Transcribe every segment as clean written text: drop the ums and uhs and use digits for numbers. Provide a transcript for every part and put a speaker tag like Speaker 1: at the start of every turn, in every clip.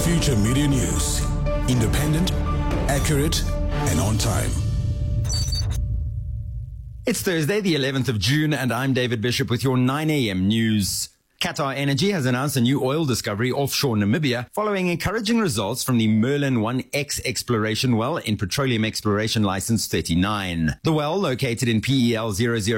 Speaker 1: Future Media News. Independent, accurate, and on time.
Speaker 2: It's Thursday, the 11th of June, and I'm David Bishop with your 9 a.m. news. Qatar Energy has announced a new oil discovery offshore Namibia following encouraging results from the Merlin 1X exploration well in Petroleum Exploration License 39. The well, located in PEL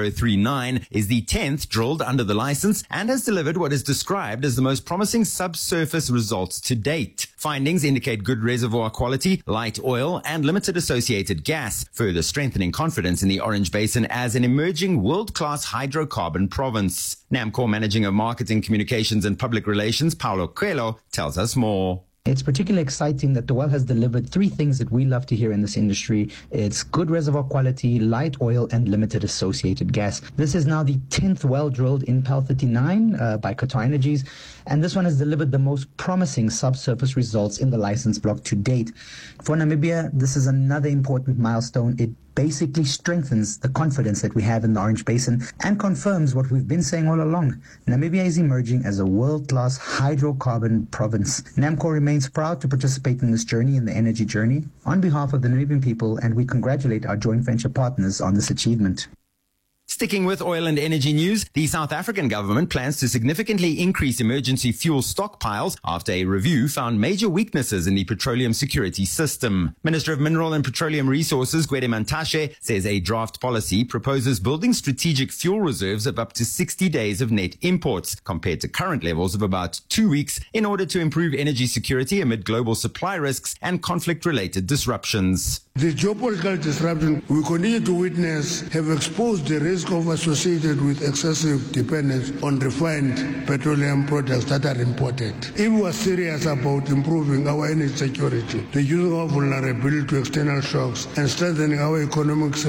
Speaker 2: 0039, is the 10th drilled under the license and has delivered what is described as the most promising subsurface results to date. Findings indicate good reservoir quality, light oil, and limited associated gas, further strengthening confidence in the Orange Basin as an emerging world-class hydrocarbon province. NAMCOR Managing of Marketing, Communications and Public Relations, Paulo Coelho, tells us more.
Speaker 3: It's particularly exciting that the well has delivered three things that we love to hear in this industry. It's good reservoir quality, light oil, and limited associated gas. This is now the 10th well drilled in PEL 39 by Qatar Energies, and this one has delivered the most promising subsurface results in the license block to date. For Namibia, this is another important milestone. It basically strengthens the confidence that we have in the Orange Basin and confirms what we've been saying all along. Namibia is emerging as a world-class hydrocarbon province. NAMCOR remains proud to participate in this journey, in the energy journey, on behalf of the Namibian people, and we congratulate our joint venture partners on this achievement.
Speaker 2: Sticking with oil and energy news, the South African government plans to significantly increase emergency fuel stockpiles after a review found major weaknesses in the petroleum security system. Minister of Mineral and Petroleum Resources, Gwede Mantashe, says a draft policy proposes building strategic fuel reserves of up to 60 days of net imports, compared to current levels of about 2 weeks, in order to improve energy security amid global supply risks and conflict-related disruptions.
Speaker 4: The geopolitical disruption we continue to witness have exposed the risk of associated with excessive dependence on refined petroleum products that are imported. If we are serious about improving our energy security, reducing our vulnerability to external shocks, and strengthening our economic